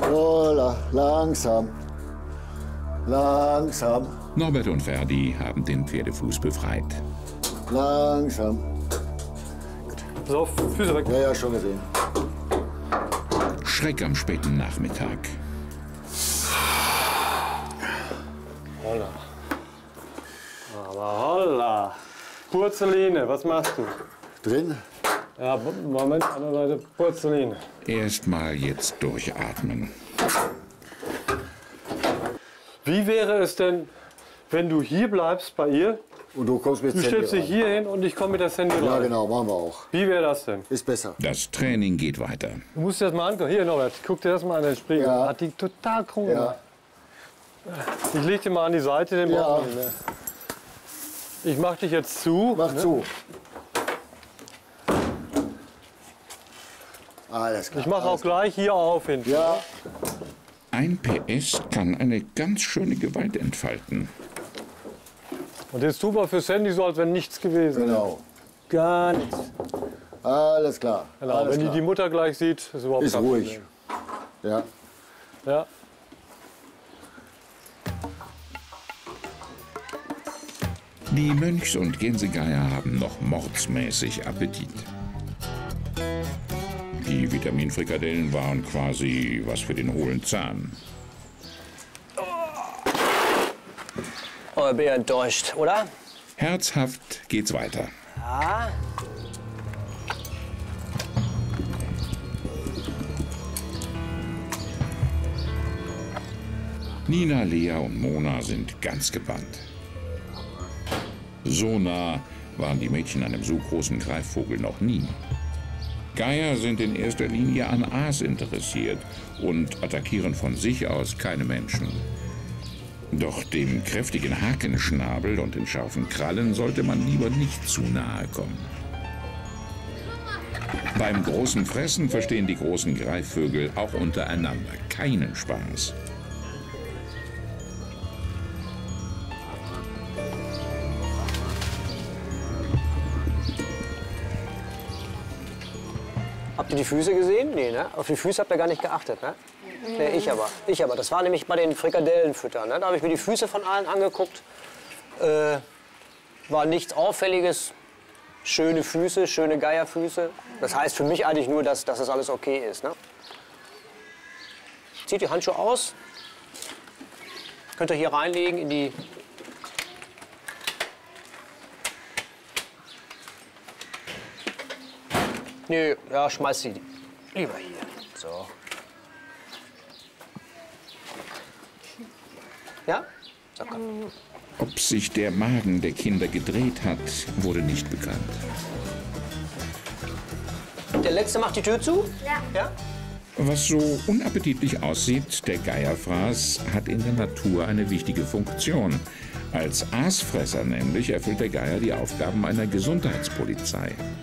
Holla, langsam. Langsam. Norbert und Ferdi haben den Pferdefuß befreit. Langsam. Pass auf, Füße weg. Ja, ja, schon gesehen. Schreck am späten Nachmittag. Holla. Aber holla. Porzelline, was machst du? Drin? Ja, Moment, andere Seite, Porzelline. Erstmal jetzt durchatmen. Wie wäre es denn, wenn du hier bleibst bei ihr? Und du kommst mit Du stellst dich rein. hier hin und ich komme mit der Sandy rein. Ja, genau, machen wir auch. Wie wäre das denn? Ist besser. Das Training geht weiter. Du musst dir das mal angucken. Hier, Norbert, guck dir das mal an den Spiegel. Ja. Hat die total krumm Ja. gemacht. Ich leg dir mal an die Seite, den Ja. brauchen wir nicht mehr. Ich mach dich jetzt zu. Mach zu. Alles klar. Ich mache auch alles gleich hier auf hinten. klar. Ja, Ein PS kann eine ganz schöne Gewalt entfalten. Und jetzt tun wir für Sandy so, als wenn nichts gewesen wäre. genau. Gar nichts. Alles klar. Genau, alles wenn klar. die Mutter gleich sieht, ist überhaupt Ist kein ruhig. Problem. Ja. Ja. Die Mönchs- und Gänsegeier haben noch mordsmäßig Appetit. Die Vitaminfrikadellen waren quasi was für den hohlen Zahn. Oh, ich bin ja enttäuscht, oder? Herzhaft geht's weiter. Ja. Nina, Lea und Mona sind ganz gebannt. So nah waren die Mädchen einem so großen Greifvogel noch nie. Geier sind in erster Linie an Aas interessiert und attackieren von sich aus keine Menschen. Doch dem kräftigen Hakenschnabel und den scharfen Krallen sollte man lieber nicht zu nahe kommen. Beim großen Fressen verstehen die großen Greifvögel auch untereinander keinen Spaß. Habt ihr die Füße gesehen? Nee, ne? Auf die Füße habt ihr gar nicht geachtet, ne? Nee, ich aber. Ich aber. Das war nämlich bei den Frikadellenfüttern. Ne? Da habe ich mir die Füße von allen angeguckt. War nichts Auffälliges. Schöne Füße, schöne Geierfüße. Das heißt für mich eigentlich nur, dass das alles okay ist. Ne? Zieht die Handschuhe aus. Könnt ihr hier reinlegen in die... Nö, ja, schmeiß sie lieber hier. So. Ja? So, komm. Ob sich der Magen der Kinder gedreht hat, wurde nicht bekannt. Der Letzte macht die Tür zu? Ja. Ja? Was so unappetitlich aussieht, der Geierfraß hat in der Natur eine wichtige Funktion. Als Aasfresser nämlich erfüllt der Geier die Aufgaben einer Gesundheitspolizei.